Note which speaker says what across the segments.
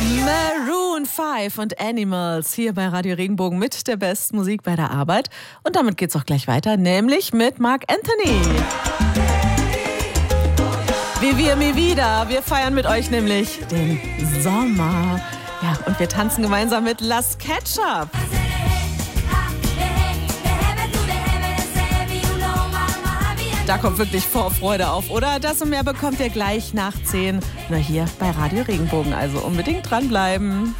Speaker 1: Maroon 5 und Animals hier bei Radio Regenbogen mit der besten Musik bei der Arbeit. Und damit geht's auch gleich weiter, nämlich mit Marc Anthony. Wie wir mir wieder. Wir feiern mit euch nämlich den Sommer. Ja, und wir tanzen gemeinsam mit Las Ketchup. Da kommt wirklich Vorfreude auf, oder? Das und mehr bekommt ihr gleich nach 10 nur hier bei Radio Regenbogen. Also unbedingt dranbleiben.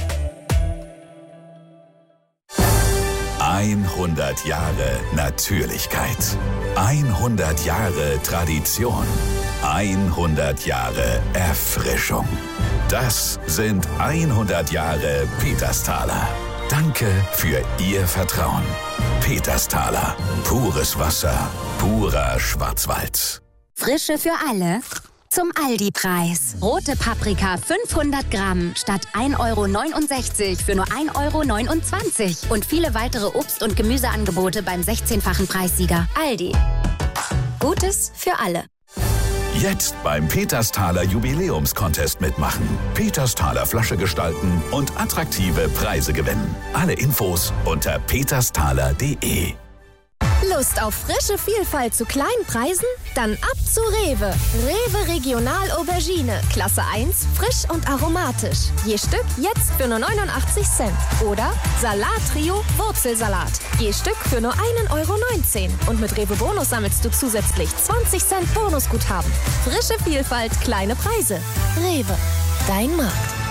Speaker 2: 100 Jahre Natürlichkeit. 100 Jahre Tradition. 100 Jahre Erfrischung. Das sind 100 Jahre Petersthaler. Danke für Ihr Vertrauen. Petersthaler. Pures Wasser. Purer Schwarzwald.
Speaker 3: Frische für alle. Zum Aldi-Preis. Rote Paprika 500 Gramm statt 1,69 € für nur 1,29 €. Und viele weitere Obst- und Gemüseangebote beim 16-fachen Preissieger. Aldi. Gutes für alle.
Speaker 2: Jetzt beim Petersthaler Jubiläumscontest mitmachen. Petersthaler Flasche gestalten und attraktive Preise gewinnen. Alle Infos unter petersthaler.de.
Speaker 4: Lust auf frische Vielfalt zu kleinen Preisen? Dann ab zu Rewe. Rewe Regional Aubergine. Klasse 1, frisch und aromatisch. Je Stück jetzt für nur 89 Cent. Oder Salat-Trio Wurzelsalat. Je Stück für nur 1,19 €. Und mit Rewe Bonus sammelst du zusätzlich 20 Cent Bonusguthaben. Frische Vielfalt, kleine Preise. Rewe, dein Markt.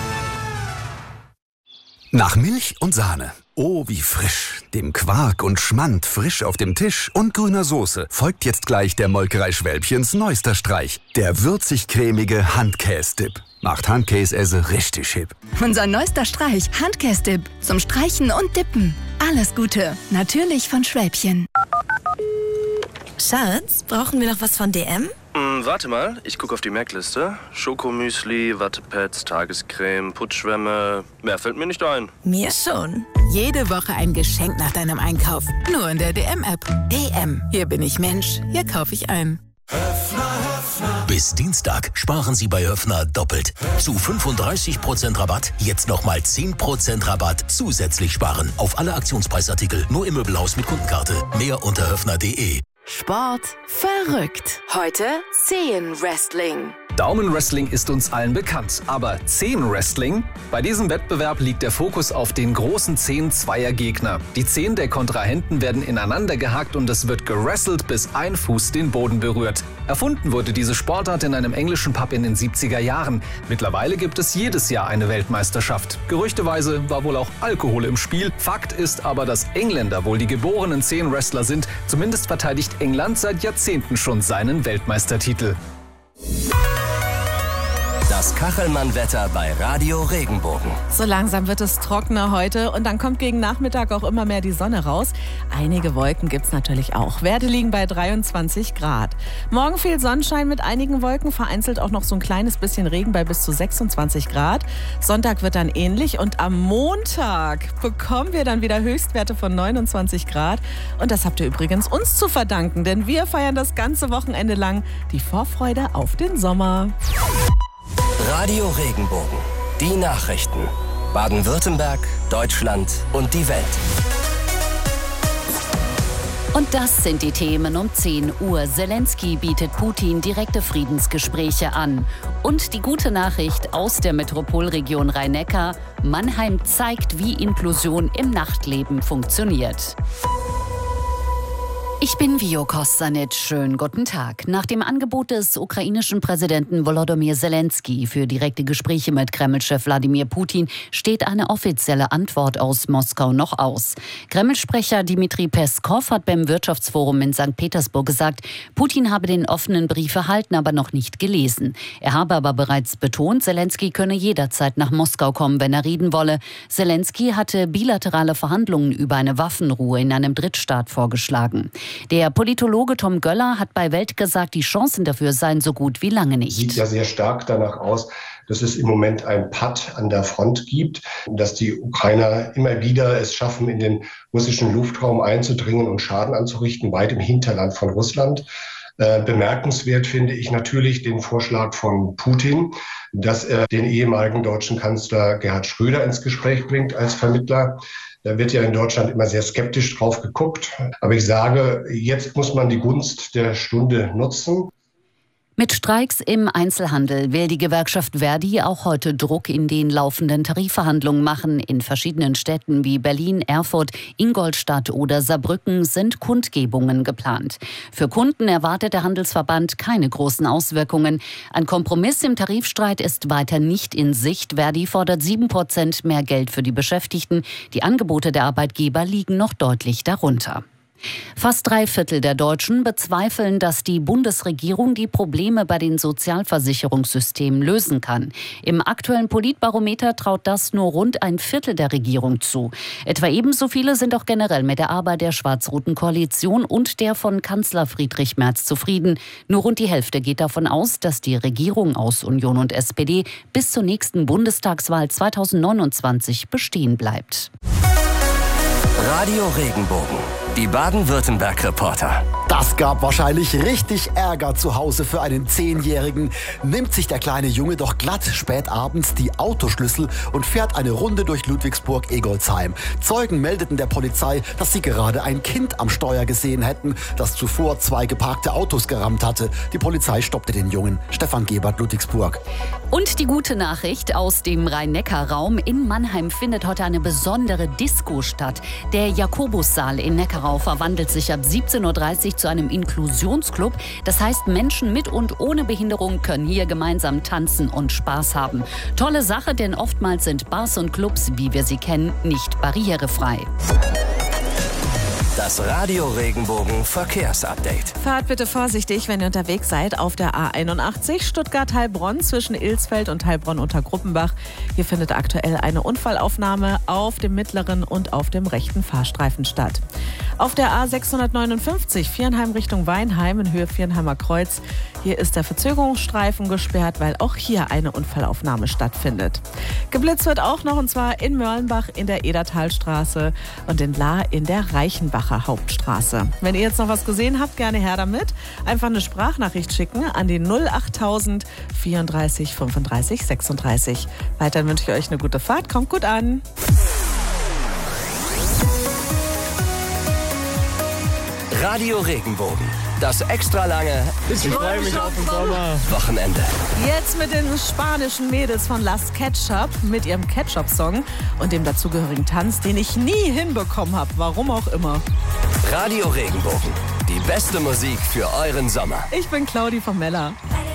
Speaker 5: Nach Milch und Sahne. Oh, wie frisch. Dem Quark und Schmand frisch auf dem Tisch und grüner Soße folgt jetzt gleich der Molkerei Schwälbchens neuester Streich. Der würzig-cremige Handkäse-Dip. Macht Handkäse richtig hip.
Speaker 6: Unser neuester Streich, Handkäse-Dip. Zum Streichen und Dippen. Alles Gute. Natürlich von Schwälbchen.
Speaker 4: Schatz, brauchen wir noch was von DM?
Speaker 7: Warte mal, ich gucke auf die Merkliste. Schokomüsli, Wattepads, Tagescreme, Putzschwämme. Mehr fällt mir nicht ein.
Speaker 4: Mir schon.
Speaker 8: Jede Woche ein Geschenk nach deinem Einkauf. Nur in der DM-App. DM. Hier bin ich Mensch. Hier kaufe ich ein.
Speaker 9: Bis Dienstag sparen Sie bei Höffner doppelt. Zu 35% Rabatt, jetzt nochmal 10% Rabatt zusätzlich sparen. Auf alle Aktionspreisartikel, nur im Möbelhaus mit Kundenkarte. Mehr unter höffner.de.
Speaker 8: Sport verrückt. Heute Zehenwrestling.
Speaker 10: Daumenwrestling ist uns allen bekannt, aber Zehenwrestling? Bei diesem Wettbewerb liegt der Fokus auf den großen Zehen zweier Gegner. Die Zehen der Kontrahenten werden ineinander gehakt und es wird gewrestelt, bis ein Fuß den Boden berührt. Erfunden wurde diese Sportart in einem englischen Pub in den 70er Jahren. Mittlerweile gibt es jedes Jahr eine Weltmeisterschaft. Gerüchteweise war wohl auch Alkohol im Spiel. Fakt ist aber, dass Engländer wohl die geborenen Zehenwrestler sind. Zumindest verteidigt England seit Jahrzehnten schon seinen Weltmeistertitel.
Speaker 9: Das Kachelmann-Wetter bei Radio Regenbogen.
Speaker 1: So langsam wird es trockener heute und dann kommt gegen Nachmittag auch immer mehr die Sonne raus. Einige Wolken gibt's natürlich auch. Werte liegen bei 23 Grad. Morgen viel Sonnenschein mit einigen Wolken, vereinzelt auch noch so ein kleines bisschen Regen bei bis zu 26 Grad. Sonntag wird dann ähnlich und am Montag bekommen wir dann wieder Höchstwerte von 29 Grad. Und das habt ihr übrigens uns zu verdanken, denn wir feiern das ganze Wochenende lang die Vorfreude auf den Sommer.
Speaker 9: Radio Regenbogen. Die Nachrichten. Baden-Württemberg, Deutschland und die Welt.
Speaker 3: Und das sind die Themen um 10 Uhr. Zelensky bietet Putin direkte Friedensgespräche an. Und die gute Nachricht aus der Metropolregion Rhein-Neckar: Mannheim zeigt, wie Inklusion im Nachtleben funktioniert. Ich bin Vio Kostanic. Schönen guten Tag. Nach dem Angebot des ukrainischen Präsidenten Volodymyr Zelensky für direkte Gespräche mit Kreml-Chef Wladimir Putin steht eine offizielle Antwort aus Moskau noch aus. Kreml-Sprecher Dmitri Peskov hat beim Wirtschaftsforum in St. Petersburg gesagt, Putin habe den offenen Brief erhalten, aber noch nicht gelesen. Er habe aber bereits betont, Zelensky könne jederzeit nach Moskau kommen, wenn er reden wolle. Zelensky hatte bilaterale Verhandlungen über eine Waffenruhe in einem Drittstaat vorgeschlagen. Der Politologe Tom Göller hat bei Welt gesagt, die Chancen dafür seien so gut wie lange nicht.
Speaker 11: Sieht ja sehr stark danach aus, dass es im Moment ein Patt an der Front gibt, dass die Ukrainer immer wieder es schaffen, in den russischen Luftraum einzudringen und Schaden anzurichten, weit im Hinterland von Russland. Bemerkenswert finde ich natürlich den Vorschlag von Putin, dass er den ehemaligen deutschen Kanzler Gerhard Schröder ins Gespräch bringt als Vermittler. Da wird ja in Deutschland immer sehr skeptisch drauf geguckt. Aber ich sage, jetzt muss man die Gunst der Stunde nutzen.
Speaker 3: Mit Streiks im Einzelhandel will die Gewerkschaft Verdi auch heute Druck in den laufenden Tarifverhandlungen machen. In verschiedenen Städten wie Berlin, Erfurt, Ingolstadt oder Saarbrücken sind Kundgebungen geplant. Für Kunden erwartet der Handelsverband keine großen Auswirkungen. Ein Kompromiss im Tarifstreit ist weiter nicht in Sicht. Verdi fordert 7% mehr Geld für die Beschäftigten. Die Angebote der Arbeitgeber liegen noch deutlich darunter. Fast 3/4 der Deutschen bezweifeln, dass die Bundesregierung die Probleme bei den Sozialversicherungssystemen lösen kann. Im aktuellen Politbarometer traut das nur rund 1/4 der Regierung zu. Etwa ebenso viele sind auch generell mit der Arbeit der schwarz-roten Koalition und der von Kanzler Friedrich Merz zufrieden. Nur rund die Hälfte geht davon aus, dass die Regierung aus Union und SPD bis zur nächsten Bundestagswahl 2029 bestehen bleibt.
Speaker 12: Radio Regenbogen. Die Baden-Württemberg-Reporter.
Speaker 13: Das gab wahrscheinlich richtig Ärger zu Hause für einen 10-Jährigen. Nimmt sich der kleine Junge doch glatt spät abends die Autoschlüssel und fährt eine Runde durch Ludwigsburg-Egolsheim. Zeugen meldeten der Polizei, dass sie gerade ein Kind am Steuer gesehen hätten, das zuvor 2 geparkte Autos gerammt hatte. Die Polizei stoppte den Jungen. Stefan Gebert, Ludwigsburg.
Speaker 3: Und die gute Nachricht aus dem Rhein-Neckar-Raum. In Mannheim findet heute eine besondere Disco statt. Der Jakobussaal in Neckarau verwandelt sich ab 17:30 Uhr zu einem Inklusionsclub. Das heißt, Menschen mit und ohne Behinderung können hier gemeinsam tanzen und Spaß haben. Tolle Sache, denn oftmals sind Bars und Clubs, wie wir sie kennen, nicht barrierefrei.
Speaker 12: Das Radio Regenbogen Verkehrsupdate.
Speaker 1: Fahrt bitte vorsichtig, wenn ihr unterwegs seid auf der A81 Stuttgart-Heilbronn zwischen Ilsfeld und Heilbronn unter Gruppenbach. Hier findet aktuell eine Unfallaufnahme auf dem mittleren und auf dem rechten Fahrstreifen statt. Auf der A659 Viernheim Richtung Weinheim in Höhe Viernheimer Kreuz. Hier ist der Verzögerungsstreifen gesperrt, weil auch hier eine Unfallaufnahme stattfindet. Geblitzt wird auch noch, und zwar in Mörlenbach in der Edertalstraße und in Lahr in der Reichenbacher Hauptstraße. Wenn ihr jetzt noch was gesehen habt, gerne her damit. Einfach eine Sprachnachricht schicken an die 08000 34 35 36. Weiterhin wünsche ich euch eine gute Fahrt. Kommt gut an.
Speaker 12: Radio Regenbogen. Das extra lange
Speaker 14: Ich freue mich auf den Sommer.
Speaker 12: Wochenende.
Speaker 1: Jetzt mit den spanischen Mädels von Las Ketchup mit ihrem Ketchup-Song und dem dazugehörigen Tanz, den ich nie hinbekommen habe, warum auch immer.
Speaker 12: Radio Regenbogen. Die beste Musik für euren Sommer.
Speaker 1: Ich bin Claudi von Meller.